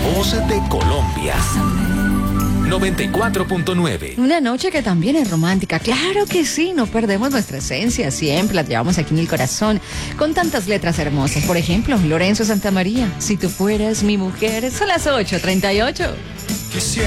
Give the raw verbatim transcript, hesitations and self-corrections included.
voz de Colombia. noventa y cuatro punto nueve. Una noche que también es romántica, claro que sí, no perdemos nuestra esencia, siempre la llevamos aquí en el corazón, con tantas letras hermosas. Por ejemplo, Lorenzo Santamaría, Si tú fueras mi mujer, son las ocho treinta y ocho. Quisiera